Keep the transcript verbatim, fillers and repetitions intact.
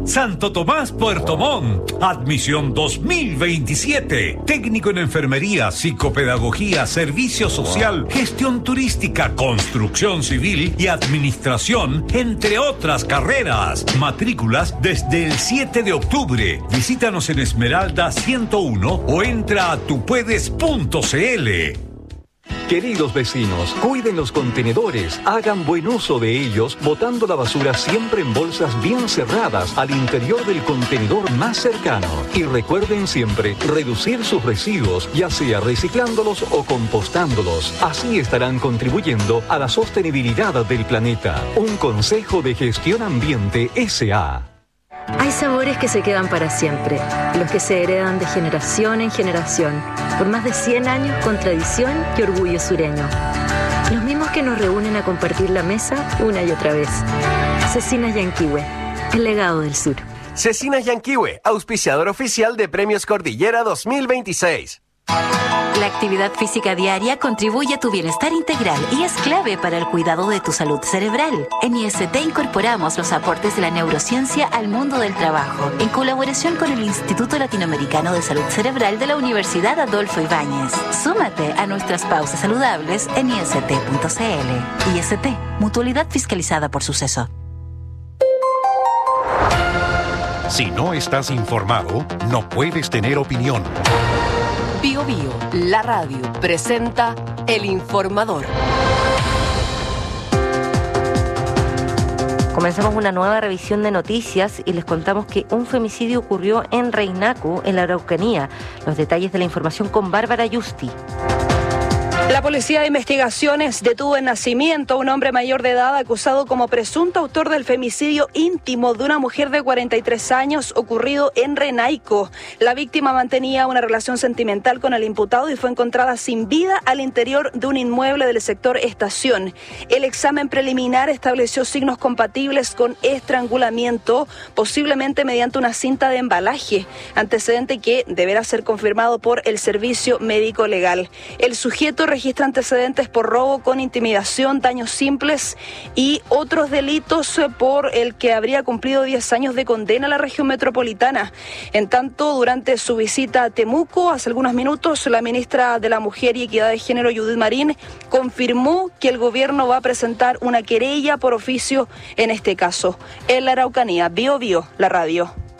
Santo Tomás, Puerto Montt. Admisión dos mil veintisiete. Técnico en enfermería, psicopedagogía, servicio social, gestión turística, construcción civil y administración, entre otras carreras. Matrículas desde el siete de octubre. Visítanos en Esmeralda ciento uno o entra a tupuedes punto cl. Queridos vecinos, cuiden los contenedores, hagan buen uso de ellos, botando la basura siempre en bolsas bien cerradas al interior del contenedor más cercano. Y recuerden siempre reducir sus residuos, ya sea reciclándolos o compostándolos. Así estarán contribuyendo a la sostenibilidad del planeta. Un consejo de Gestión Ambiente S A Hay sabores que se quedan para siempre, los que se heredan de generación en generación, por más de cien años con tradición y orgullo sureño. Los mismos que nos reúnen a compartir la mesa una y otra vez. Cecinas Yanquihue, el legado del sur. Cecinas Yanquihue, auspiciador oficial de Premios Cordillera dos mil veintiséis. La actividad física diaria contribuye a tu bienestar integral y es clave para el cuidado de tu salud cerebral. En I S T incorporamos los aportes de la neurociencia al mundo del trabajo, en colaboración con el Instituto Latinoamericano de Salud Cerebral de la Universidad Adolfo Ibáñez. Súmate a nuestras pausas saludables en i s t punto c l. I S T, mutualidad fiscalizada por Suceso. Si no estás informado, no puedes tener opinión. Bio Bio, la radio, presenta El Informador. Comenzamos una nueva revisión de noticias y les contamos que un femicidio ocurrió en Reinacu, en la Araucanía. Los detalles de la información con Bárbara Yusti. La Policía de Investigaciones detuvo en Nacimiento a un hombre mayor de edad acusado como presunto autor del femicidio íntimo de una mujer de cuarenta y tres años ocurrido en Renaico. La víctima mantenía una relación sentimental con el imputado y fue encontrada sin vida al interior de un inmueble del sector Estación. El examen preliminar estableció signos compatibles con estrangulamiento, posiblemente mediante una cinta de embalaje, antecedente que deberá ser confirmado por el Servicio Médico Legal. El sujeto registra antecedentes por robo con intimidación, daños simples y otros delitos por el que habría cumplido diez años de condena a la región metropolitana. En tanto, durante su visita a Temuco, hace algunos minutos, la ministra de la Mujer y Equidad de Género, Judith Marín, confirmó que el gobierno va a presentar una querella por oficio en este caso. En la Araucanía, Bio Bio, la radio.